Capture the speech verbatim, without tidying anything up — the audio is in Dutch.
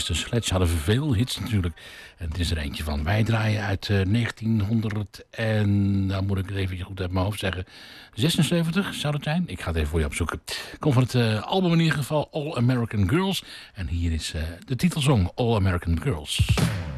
Sister Sledge hadden veel hits natuurlijk. En het is er eentje van. Wij draaien uit uh, negentienhonderd en dan moet ik het even goed uit mijn hoofd zeggen. zesenzeventig zou het zijn? Ik ga het even voor je opzoeken. Komt van het uh, album in ieder geval All American Girls. En hier is uh, de titelsong All American Girls.